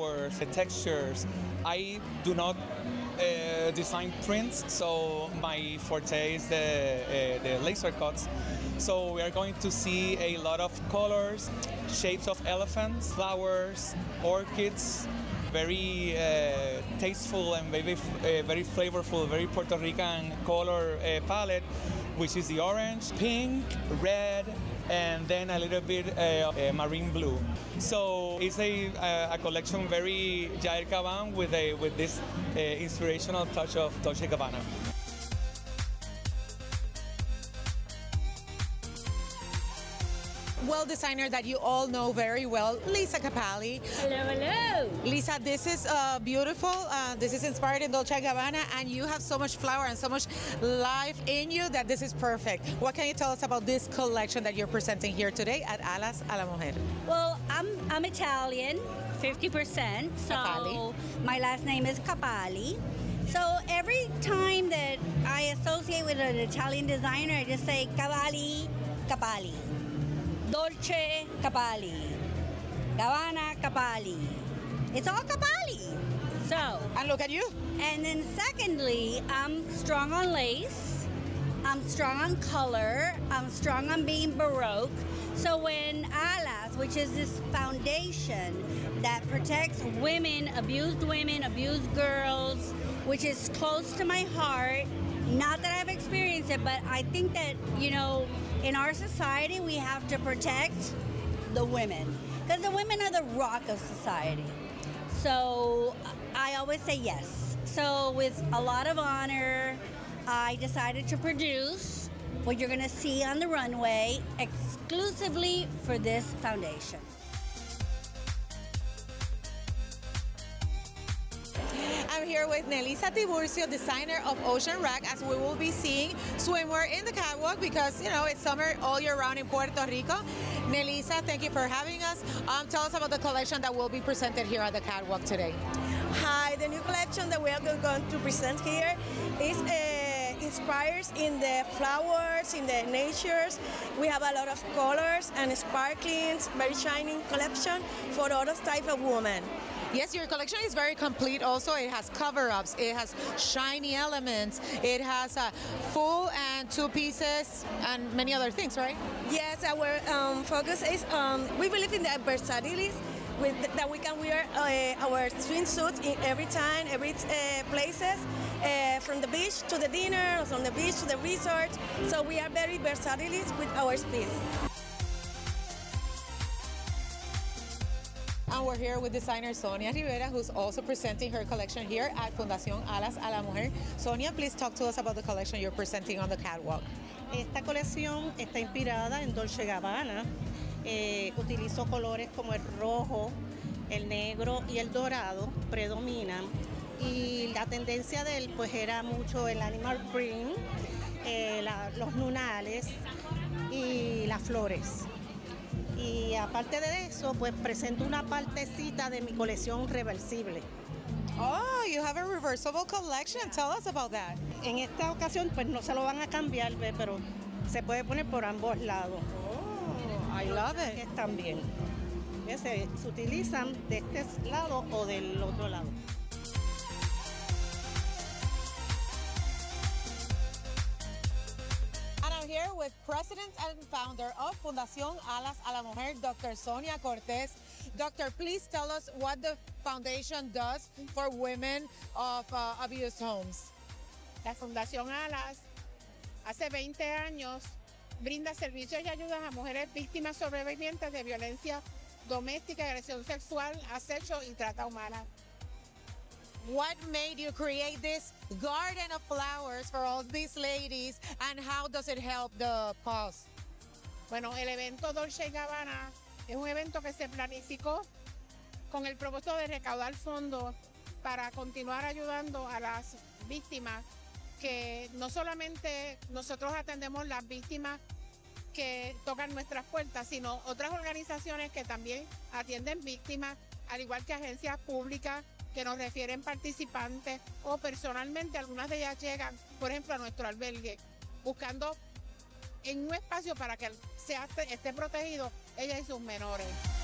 flowers, the textures. I do not design prints, so my forte is the laser cuts. So we are going to see a lot of colors, shapes of elephants, flowers, orchids, very tasteful and very flavorful, very Puerto Rican color palette, which is the orange, pink, red, and then a little bit marine blue. So it's a collection very Jair Caban with this inspirational touch of Dolce & Gabbana. Well, designer that you all know very well, Lisa Capalli. Hello, hello. Lisa, this is beautiful. This is inspired in Dolce & Gabbana, and you have so much flower and so much life in you that this is perfect. What can you tell us about this collection that you're presenting here today at Alas a la Mujer? Well, I'm Italian, 50%. So Capalli. my last name is Capalli. So every time that I associate with an Italian designer, I just say Cavalli, Capalli. Dolce Capalli, Gabbana Capalli. It's all Capalli. So, And look at you. and then secondly, I'm strong on lace. I'm strong on color. I'm strong on being Baroque. So when Alas, which is this foundation that protects women, abused girls, which is close to my heart, not that I've experienced it, but I think that, in our society, we have to protect the women. Because the women are the rock of society. So I always say yes. So with a lot of honor, I decided to produce what you're going to see on the runway exclusively for this foundation. I'm here with Nelisa Tiburcio, designer of Ocean Rack, as we will be seeing swimwear in the catwalk because, it's summer all year round in Puerto Rico. Nelisa, thank you for having us. Tell us about the collection that will be presented here at the catwalk today. Hi, the new collection that we are going to present here is inspires in the flowers, in the natures. We have a lot of colors and sparklings, very shining collection for all type of women. Yes, your collection is very complete also. It has cover-ups, it has shiny elements, it has full and two pieces and many other things, right? Yes, our focus is we believe in the versatility that we can wear our swimsuits in every time, every places, from the beach to the dinner, or from the beach to the resort. So we are very versatile with our piece. And we're here with designer Sonia Rivera, who's also presenting her collection here at Fundación Alas a la Mujer. Sonia, please talk to us about the collection you're presenting on the catwalk. Esta colección está inspirada en Dolce & Gabbana. Utilizo colores como el rojo, el negro y el dorado, predominan. Y la tendencia de él pues era mucho el animal print, los lunales y las flores. Y aparte de eso, pues presento una partecita de mi colección reversible. Oh, you have a reversible collection. Tell us about that. En esta ocasión, pues no se lo van a cambiar, ¿ve? Pero se puede poner por ambos lados. Oh, I love it. También. Se utilizan de este lado o del otro lado. Here with President and founder of Fundación Alas a la Mujer, Dr. Sonia Cortez. Doctor, please tell us what the foundation does for women of abused homes. La Fundación Alas hace 20 años brinda servicios y ayudas a mujeres víctimas sobrevivientes de violencia doméstica, agresión sexual, acecho y trata humana. What made you create this garden of flowers for all these ladies, and how does it help the cause? Bueno, el evento Dolce & Gabbana es un evento que se planificó con el propósito de recaudar fondos para continuar ayudando a las víctimas, que no solamente nosotros atendemos las víctimas que tocan nuestras puertas, sino otras organizaciones que también atienden víctimas, al igual que agencias públicas que nos refieren participantes, o personalmente algunas de ellas llegan, por ejemplo, a nuestro albergue, buscando en un espacio para que esté protegido ella y sus menores.